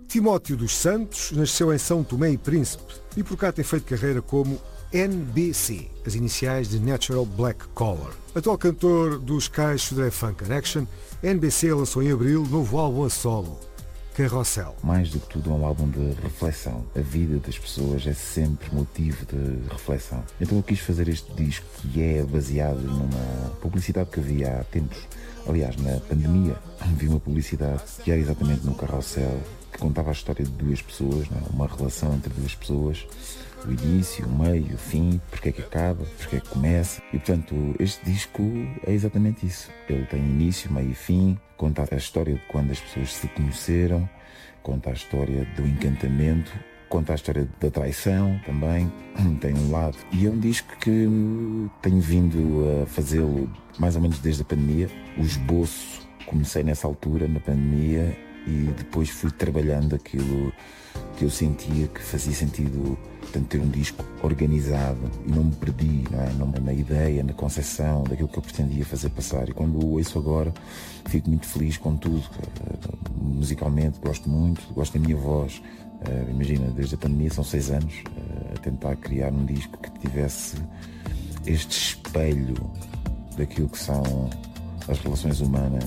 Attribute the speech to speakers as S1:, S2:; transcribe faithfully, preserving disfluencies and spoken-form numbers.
S1: Timóteo dos Santos nasceu em São Tomé e Príncipe e por cá tem feito carreira como N B C, as iniciais de Natural Black Collar. Atual cantor dos Cais Federer Funk Connection, N B C lançou em abril novo álbum a solo, Carrossel.
S2: Mais do que tudo é um álbum de reflexão. A vida das pessoas é sempre motivo de reflexão. Então eu quis fazer este disco que é baseado numa publicidade que havia há tempos. Aliás, na pandemia, vi uma publicidade que era exatamente no Carrossel, que contava a história de duas pessoas, não é? Uma relação entre duas pessoas, o início, o meio, o fim, porque é que acaba, porque é que começa. E portanto, este disco é exatamente isso. Ele tem início, meio e fim, conta a história de quando as pessoas se conheceram, conta a história do encantamento, conta a história da traição também, tem um lado. E é um disco que tenho vindo a fazê-lo mais ou menos desde a pandemia. O esboço comecei nessa altura, na pandemia, e depois fui trabalhando aquilo que eu sentia que fazia sentido, portanto, ter um disco organizado, e não me perdi, não é? Não, na ideia, na concepção daquilo que eu pretendia fazer passar. E quando o ouço agora, fico muito feliz com tudo. Musicalmente gosto muito, gosto da minha voz. Uh, imagina, desde a pandemia são seis anos uh, a tentar criar um disco que tivesse este espelho daquilo que são as relações humanas